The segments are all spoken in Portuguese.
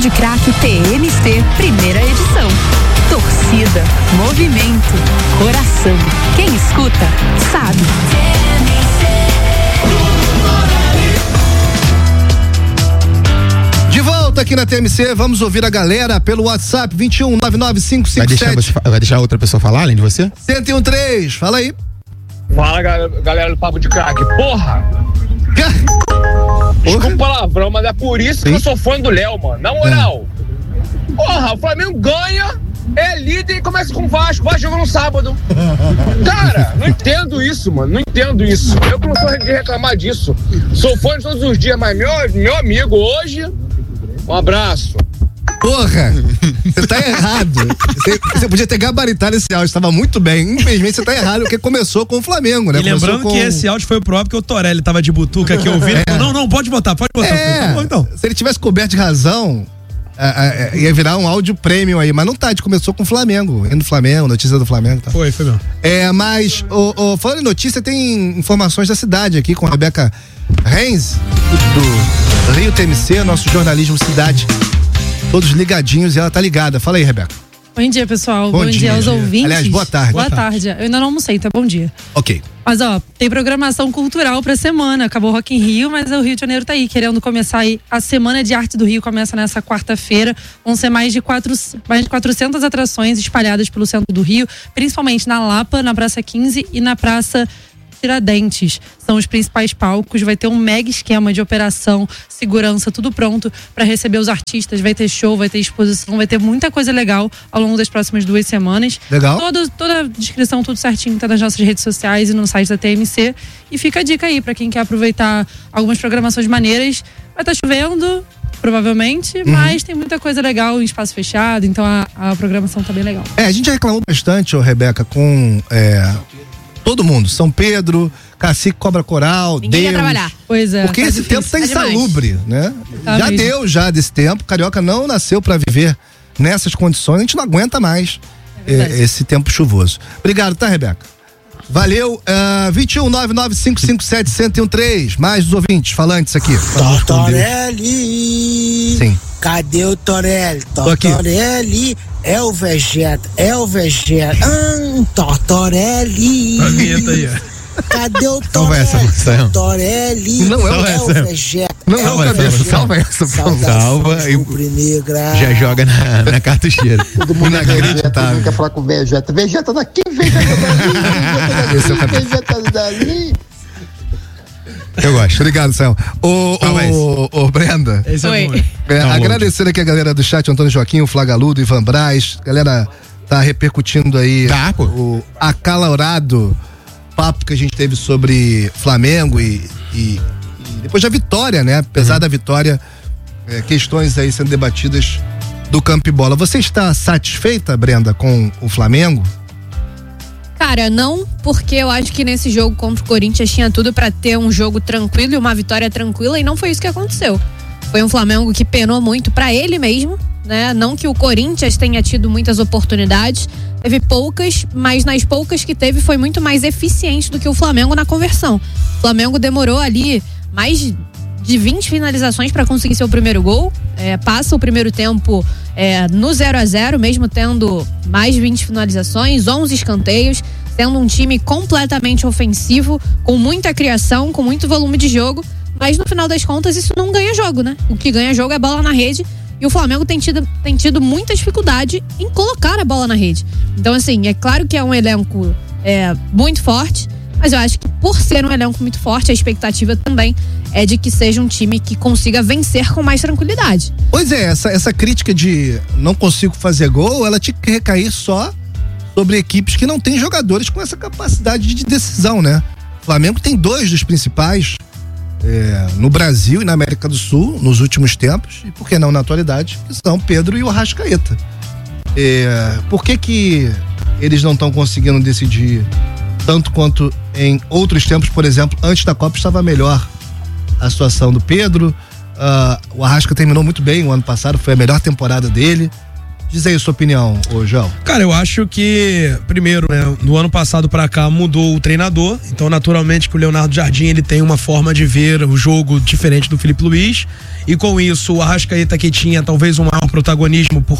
de Craque TMC, primeira edição. Torcida, movimento, coração. Quem escuta, sabe. De volta aqui na TMC, vamos ouvir a galera pelo WhatsApp 2199557. Vai deixar outra pessoa falar além de você? 1013, fala aí. Fala, galera do Papo de Craque. Porra! Desculpa o palavrão, mas é por isso que eu sou fã do Léo, mano. Na moral. Porra, o Flamengo ganha, é líder e começa com o Vasco. Vai jogar no sábado. Cara, não entendo isso, mano. Não entendo isso. Eu que não sou de reclamar disso. Sou fã de todos os dias, mas meu amigo, hoje, um abraço. Porra, você tá errado. Você podia ter gabaritado esse áudio, estava muito bem. Infelizmente você tá errado, porque começou com o Flamengo, né? E lembrando que esse áudio foi o próprio, que o Torelli tava de butuca aqui ouvindo. Não, pode botar. Tá bom, então. Se ele tivesse coberto de razão, ia virar um áudio premium aí, mas não tá, a gente começou com o Flamengo, indo do Flamengo, notícia do Flamengo. Tá. Foi mesmo. Mas, falando em notícia, tem informações da cidade aqui com a Rebeca Reis, do Rio TMC, nosso jornalismo cidade. Todos ligadinhos e ela tá ligada. Fala aí, Rebeca. Bom dia, pessoal. Bom dia aos ouvintes. Aliás, boa tarde. Boa tarde. Eu ainda não almocei, tá? Bom dia. Ok. Mas, tem programação cultural pra semana. Acabou o Rock in Rio, mas o Rio de Janeiro tá aí, querendo começar aí. A Semana de Arte do Rio começa nessa quarta-feira. Vão ser mais de 400 atrações espalhadas pelo centro do Rio, principalmente na Lapa, na Praça 15 e na Praça Tiradentes. São os principais palcos. Vai ter um mega esquema de operação, segurança, tudo pronto para receber os artistas. Vai ter show, vai ter exposição, vai ter muita coisa legal ao longo das próximas 2 semanas. Legal. Toda a descrição, tudo certinho, tá nas nossas redes sociais e no site da TMC. E fica a dica aí para quem quer aproveitar algumas programações maneiras. Vai estar chovendo, provavelmente, mas tem muita coisa legal em espaço fechado, então a programação tá bem legal. A gente reclamou bastante, Rebeca, com todo mundo, São Pedro, Cacique, Cobra Coral, Ninguém Deus. Quer trabalhar. Pois é. Porque esse tempo tá insalubre, né? Já mesmo. deu desse tempo. Carioca não nasceu pra viver nessas condições. A gente não aguenta mais esse tempo chuvoso. Obrigado, tá, Rebeca? Valeu. 21995571013. Mais os ouvintes falantes aqui. Torelli. Sim. Cadê o Torelli? Torelli é o Vegeta. Torelli. A vinheta aí, Cadê o Torelli? Torelli Não é o Vegeta. Não é o cabeça. Salva essa. Salva e negra. já joga na cartucheira. Todo mundo não quer falar com o Vegeta. Vegeta daqui, Vegeta dali. Vegeta dali. Eu gosto. Obrigado, Céu. Ô, Brenda. Oi. Agradecendo aqui a galera do chat, Antônio Joaquim, o Flagaludo, Ivan Braz. A galera tá repercutindo aí o acalorado papo que a gente teve sobre Flamengo e depois da vitória, né? Apesar da vitória, questões aí sendo debatidas do campo e bola. Você está satisfeita, Brenda, com o Flamengo? Cara, não, porque eu acho que nesse jogo contra o Corinthians tinha tudo pra ter um jogo tranquilo e uma vitória tranquila, e não foi isso que aconteceu. Foi um Flamengo que penou muito pra ele mesmo, né? Não que o Corinthians tenha tido muitas oportunidades, teve poucas, mas nas poucas que teve foi muito mais eficiente do que o Flamengo na conversão. O Flamengo demorou ali mais de 20 finalizações para conseguir seu primeiro gol, passa o primeiro tempo no 0-0, mesmo tendo mais de 20 finalizações, 11 escanteios, sendo um time completamente ofensivo, com muita criação, com muito volume de jogo, mas no final das contas isso não ganha jogo, né? O que ganha jogo é bola na rede, e o Flamengo tem tido muita dificuldade em colocar a bola na rede. Então, assim, é claro que é um elenco muito forte, mas eu acho que por ser um elenco muito forte, a expectativa também é de que seja um time que consiga vencer com mais tranquilidade. Pois é, essa crítica de não consigo fazer gol, ela tinha que recair só sobre equipes que não têm jogadores com essa capacidade de decisão, né? O Flamengo tem 2 dos principais no Brasil e na América do Sul nos últimos tempos, e por que não na atualidade, que são Pedro e o Arrascaeta. Por que eles não estão conseguindo decidir tanto quanto em outros tempos? Por exemplo, antes da Copa estava melhor a situação do Pedro, o Arrasca terminou muito bem o ano passado, foi a melhor temporada dele, Diz aí a sua opinião, ô João. Cara, eu acho que, primeiro, né, do ano passado pra cá mudou o treinador, então naturalmente que o Leonardo Jardim ele tem uma forma de ver o jogo diferente do Felipe Luiz, e com isso o Arrascaeta, que tinha talvez um maior protagonismo por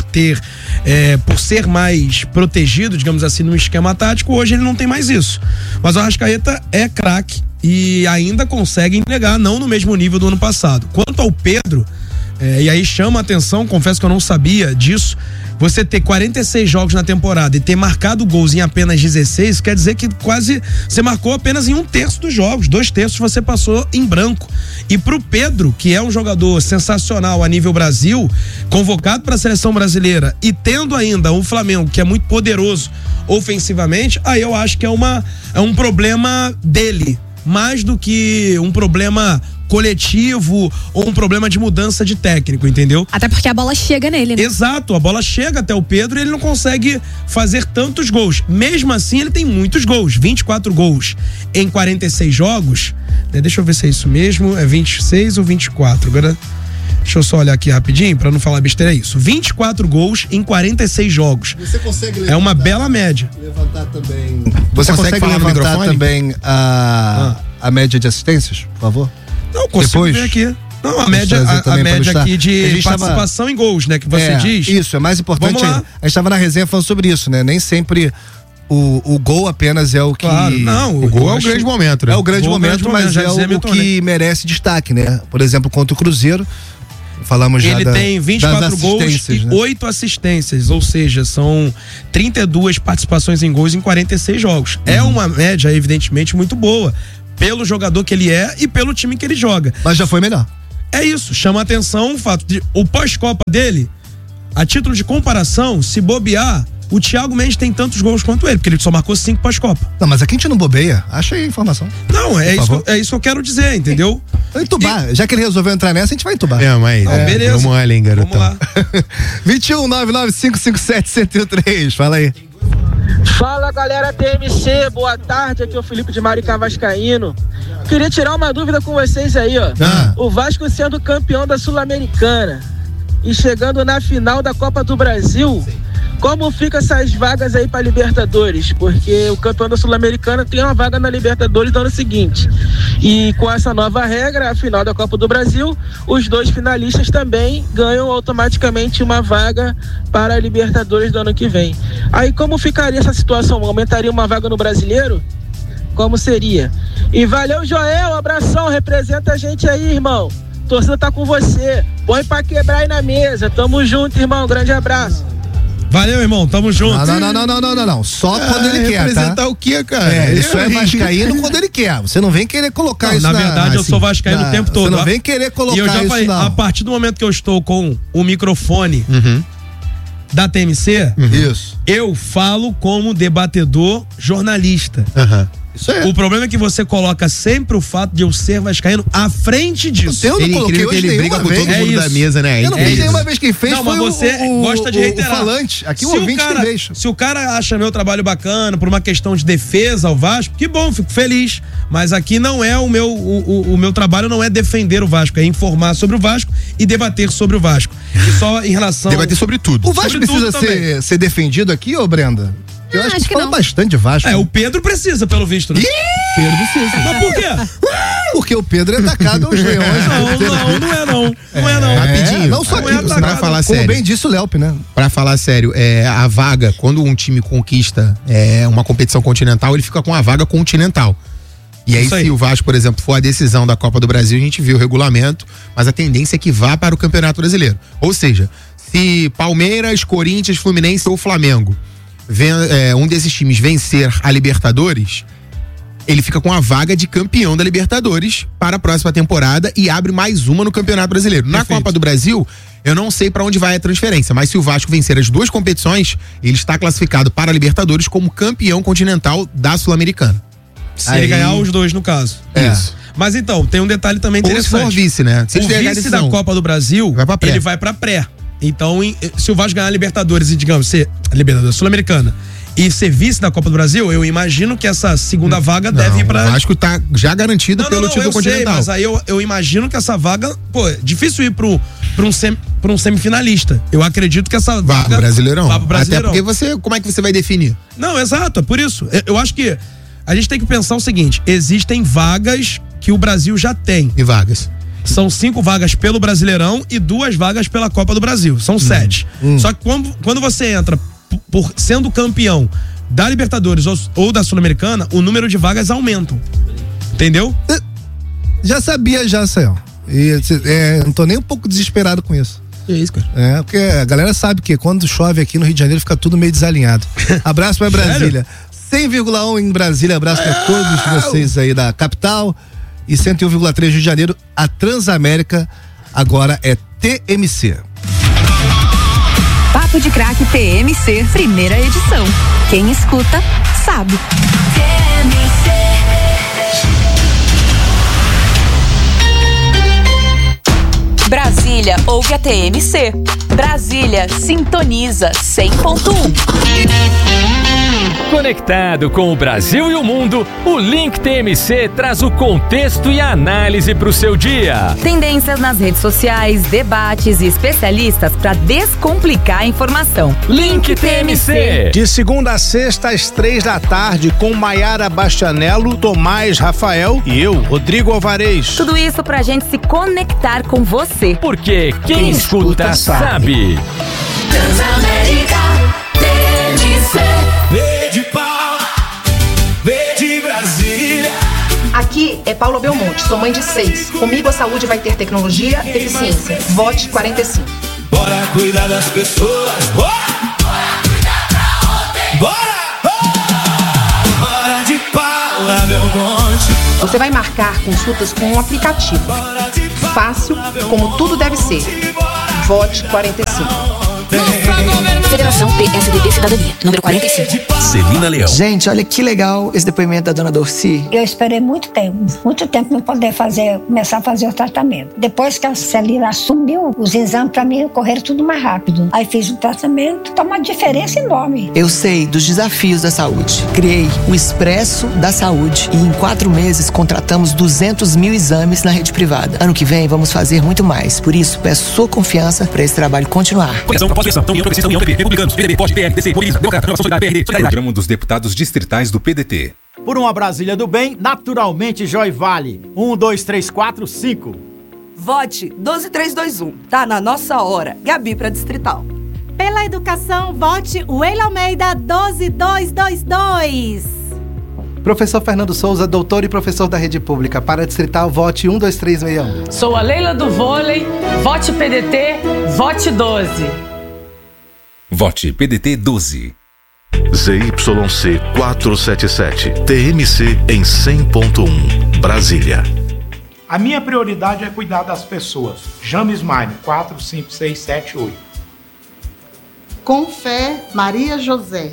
ser mais protegido, digamos assim, no esquema tático, hoje ele não tem mais isso. Mas o Arrascaeta é craque e ainda consegue entregar, não no mesmo nível do ano passado. Quanto ao Pedro, e aí chama a atenção, confesso que eu não sabia disso, você ter 46 jogos na temporada e ter marcado gols em apenas 16, quer dizer que quase você marcou apenas em 1/3 dos jogos, 2/3 você passou em branco. E pro Pedro, que é um jogador sensacional a nível Brasil, convocado para a seleção brasileira e tendo ainda um Flamengo que é muito poderoso ofensivamente, aí eu acho que é um problema dele, mais do que um problema coletivo ou um problema de mudança de técnico, entendeu? Até porque a bola chega nele, né? Exato, a bola chega até o Pedro e ele não consegue fazer tantos gols. Mesmo assim, ele tem muitos gols, 24 gols em 46 jogos. Deixa eu ver se é isso mesmo, é 26 ou 24. Agora, deixa eu só olhar aqui rapidinho pra não falar besteira, é isso. 24 gols em 46 jogos. Você consegue levantar, é uma bela média. Levantar também. Você consegue levantar também a média de assistências, por favor? Não, consigo ver aqui. Não, a média aqui de participação em gols, né, que você diz. Isso, é mais importante. A gente estava na resenha falando sobre isso, né? Nem sempre o gol apenas é o que... Claro, não, o gol é o grande momento, né? É o grande momento, mas é o que merece destaque, né? Por exemplo, contra o Cruzeiro, falamos já ele tem 24 gols e 8 assistências, ou seja, são 32 participações em gols em 46 jogos. É uma média, evidentemente, muito boa, pelo jogador que ele é e pelo time que ele joga. Mas já foi melhor. É isso, chama a atenção o fato de o pós-copa dele, a título de comparação, se bobear, o Thiago Mendes tem tantos gols quanto ele, porque ele só marcou 5 pós-copa. Não, mas aqui a gente não bobeia. Acha aí a informação. Não, é isso que eu quero dizer, entendeu? Entubar. Já que ele resolveu entrar nessa, a gente vai entubar. Beleza. Vamos lá, hein, garotão. Vamos lá. 21 99557 Fala aí. Fala, galera TMC, boa tarde, aqui é o Felipe de Maricá Vascaíno. Queria tirar uma dúvida com vocês aí, ó. O Vasco sendo campeão da Sul-Americana e chegando na final da Copa do Brasil, como fica essas vagas aí pra Libertadores? Porque o campeão da Sul-Americana tem uma vaga na Libertadores no ano seguinte. E com essa nova regra, a final da Copa do Brasil, os 2 finalistas também ganham automaticamente uma vaga para a Libertadores do ano que vem. Aí como ficaria essa situação? Aumentaria uma vaga no Brasileiro? Como seria? E valeu, Joel, abração, representa a gente aí, irmão. Torcida tá com você. Põe pra quebrar aí na mesa. Tamo junto, irmão. Grande abraço. Valeu, irmão, tamo junto. Não. Só quando ele quer, representar tá? o quê, cara? Isso é vascaíno quando ele quer. Você não vem querer colocar isso na verdade, eu sou vascaíno o tempo todo. Você não vem querer colocar isso, e eu já falei, a partir do momento que eu estou com o microfone da TMC, isso, eu falo como debatedor jornalista. Isso é. O problema é que você coloca sempre o fato de eu ser vascaíno à frente disso. Eu não coloquei hoje ele briga com todo mundo da mesa, né? Eu não fiz nenhuma vez. Quem fez foi mas você gosta de reiterar. O falante. Aqui o ouvinte que deixa. Se o cara acha meu trabalho bacana por uma questão de defesa ao Vasco, que bom, fico feliz. Mas aqui não é o meu trabalho não é defender o Vasco, é informar sobre o Vasco e debater sobre o Vasco. E só em relação... Debater sobre tudo. O Vasco precisa ser defendido aqui, ô Brenda? Eu acho que fala bastante de Vasco. O Pedro precisa, pelo visto, né? Pedro precisa. Mas por quê? Porque o Pedro é atacado aos leões. Não é não. Rapidinho. Não só aqui, pra falar sério. Como bem disse o Léo, né? Pra falar sério, a vaga, quando um time conquista uma competição continental, ele fica com a vaga continental. E aí, se o Vasco, por exemplo, for a decisão da Copa do Brasil, a gente vê o regulamento, mas a tendência é que vá para o Campeonato Brasileiro. Ou seja, se Palmeiras, Corinthians, Fluminense ou Flamengo um desses times vencer a Libertadores, ele fica com a vaga de campeão da Libertadores para a próxima temporada e abre mais uma no Campeonato Brasileiro. Na Copa do Brasil, eu não sei para onde vai a transferência, mas se o Vasco vencer as 2 competições, ele está classificado para a Libertadores como campeão continental da Sul-Americana. Se ele ganhar os 2, no caso. Isso. Mas então, tem um detalhe também interessante. Ou se for vice, né? Se o vice da Copa do Brasil, ele vai pra pré. Então, se o Vasco ganhar a Libertadores e, digamos, ser a Libertadores Sul-Americana e ser vice da Copa do Brasil, eu imagino que essa segunda vaga deve ir pra... O Vasco tá já garantido pelo título continental. Mas aí eu imagino que essa vaga, é difícil ir pro pra um semifinalista. Eu acredito que essa vaga... Vá pro Brasileirão. Vá pro Brasileirão. Até porque como é que você vai definir? Não, exato, é por isso. Eu acho que a gente tem que pensar o seguinte, existem vagas que o Brasil já tem. E vagas? São 5 vagas pelo Brasileirão e 2 vagas pela Copa do Brasil. São 7. Só que quando você entra por sendo campeão da Libertadores ou da Sul-Americana, o número de vagas aumentam. Entendeu? Já sabia, Sayão. E não tô nem um pouco desesperado com isso. É isso, cara. Porque a galera sabe que quando chove aqui no Rio de Janeiro fica tudo meio desalinhado. Abraço pra Brasília. 100,1 em Brasília, abraço pra todos vocês aí da capital. E 101,3 Rio de Janeiro, a Transamérica agora é TMC. Papo de Craque TMC, primeira edição. Quem escuta, sabe. Brasília ouve a TMC. Brasília sintoniza 100.1. Conectado com o Brasil e o mundo, o Link TMC traz o contexto e a análise para o seu dia. Tendências nas redes sociais, debates e especialistas para descomplicar a informação. Link TMC. De segunda a sexta às 3h, com Maiara Bastianello, Tomás Rafael e eu, Rodrigo Alvarez. Tudo isso pra gente se conectar com você. Porque quem escuta sabe. Transamérica TMC. V de Paula, V de Brasília. Aqui é Paula Belmonte, sou mãe de 6. Comigo a saúde vai ter tecnologia e eficiência. Vote 45. Bora cuidar das pessoas. Bora cuidar pra ontem. Bora de Paula Belmonte. Você vai marcar consultas com um aplicativo. Fácil, como tudo deve ser. Vote 45. Federação PSDB Cidadania, número 45. Celina Leão. Gente, olha que legal esse depoimento da dona Dorci. Eu esperei muito tempo para poder começar a fazer o tratamento. Depois que a Celina assumiu, os exames para mim correram tudo mais rápido. Aí fiz o tratamento, tá uma diferença enorme. Eu sei dos desafios da saúde. Criei o Expresso da Saúde e em 4 meses contratamos 200 mil exames na rede privada. Ano que vem vamos fazer muito mais. Por isso, peço sua confiança para esse trabalho continuar. União Progressista, União, PP, Republicanos, PDB, POD, PR, DC, Mobiliza, Democrata, Renovação Solidária, PRD, Solidariedade. Programa dos Deputados Distritais do PDT. Por uma Brasília do Bem, naturalmente Joy Vale. 1, 2, 3, 4, 5. Vote 12321. Tá na nossa hora. Gabi pra Distrital. Pela educação, vote Weila Almeida 12222. Professor Fernando Souza, doutor e professor da Rede Pública. Para Distrital, vote 12361. Sou a Leila do Vôlei, vote PDT, vote 12. Vote PDT 12. ZYC 477, TMC em 100.1, Brasília. A minha prioridade é cuidar das pessoas. James Mine, 45678. Com fé, Maria José,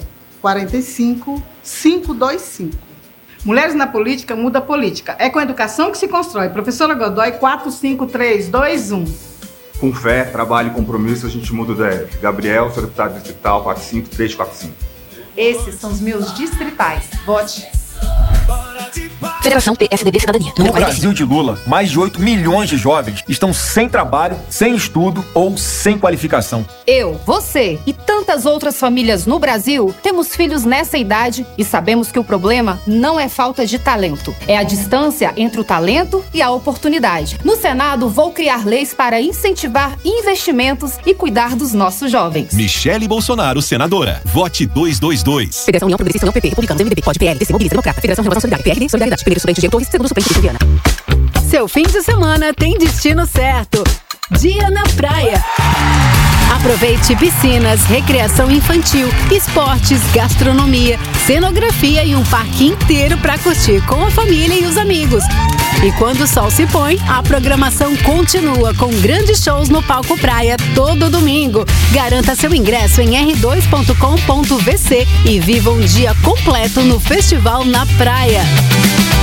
45525. Mulheres na política muda a política. É com a educação que se constrói. Professora Godoy, 45321. Com fé, trabalho e compromisso, a gente muda o DF. Gabriel, sou deputado distrital, 45345. Esses são os meus distritais. Vote. Federação PSDB Cidadania. No Brasil de Lula, mais de 8 milhões de jovens estão sem trabalho, sem estudo ou sem qualificação. Eu, você e tantas outras famílias no Brasil temos filhos nessa idade e sabemos que o problema não é falta de talento. É a distância entre o talento e a oportunidade. No Senado, vou criar leis para incentivar investimentos e cuidar dos nossos jovens. Michele Bolsonaro, senadora. Vote 222. Federação União Progressista, União, PP, Republicanos, MDB, POD, PL, DC, Mobiliza, Democrata, Federação Renovação Solidária, PRD, Solidariedade, primeiro suplente Diego Torres, segundo suplente Felipe Viana. Seu fim de semana tem destino certo. Dia na praia. Aproveite piscinas, recreação infantil, esportes, gastronomia, cenografia e um parque inteiro para curtir com a família e os amigos. E quando o sol se põe, a programação continua com grandes shows no Palco Praia todo domingo. Garanta seu ingresso em r2.com.vc e viva um dia completo no Festival na Praia.